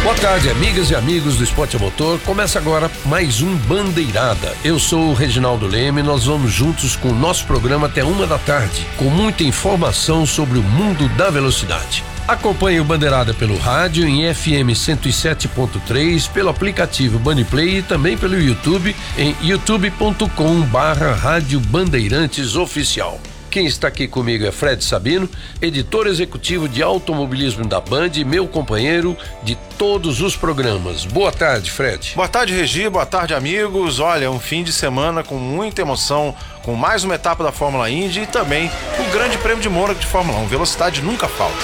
Boa tarde, amigas e amigos do Esporte a Motor. Começa agora mais um Bandeirada. Eu sou o Reginaldo Leme e nós vamos juntos com o nosso programa até 1h, com muita informação sobre o mundo da velocidade. Acompanhe o Bandeirada pelo rádio em FM 107.3, pelo aplicativo Bandeplay e também pelo YouTube em youtube.com/Rádio Bandeirantes Oficial. Quem está aqui comigo é Fred Sabino, editor executivo de automobilismo da Band e meu companheiro de todos os programas. Boa tarde, Fred. Boa tarde, Regi. Boa tarde, amigos. Olha, um fim de semana com muita emoção, com mais uma etapa da Fórmula Indy e também o Grande Prêmio de Mônaco de Fórmula 1. Velocidade nunca falta.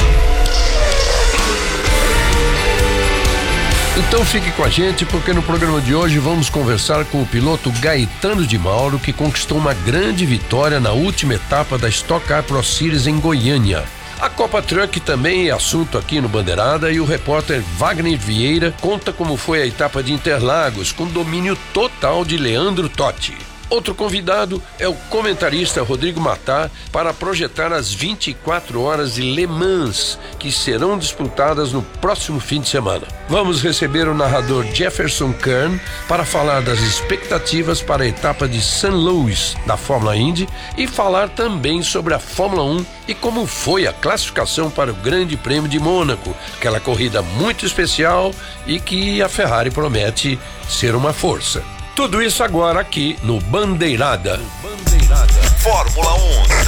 Então fique com a gente, porque no programa de hoje vamos conversar com o piloto Gaetano de Mauro, que conquistou uma grande vitória na última etapa da Stock Car Pro Series em Goiânia. A Copa Truck também é assunto aqui no Bandeirada e o repórter Wagner Vieira conta como foi a etapa de Interlagos, com domínio total de Leandro Totti. Outro convidado é o comentarista Rodrigo Matar para projetar as 24 horas de Le Mans, que serão disputadas no próximo fim de semana. Vamos receber o narrador Jefferson Kern para falar das expectativas para a etapa de St. Louis da Fórmula Indy e falar também sobre a Fórmula 1 e como foi a classificação para o Grande Prêmio de Mônaco, aquela corrida muito especial e que a Ferrari promete ser uma força. Tudo isso agora aqui no Bandeirada. Fórmula 1.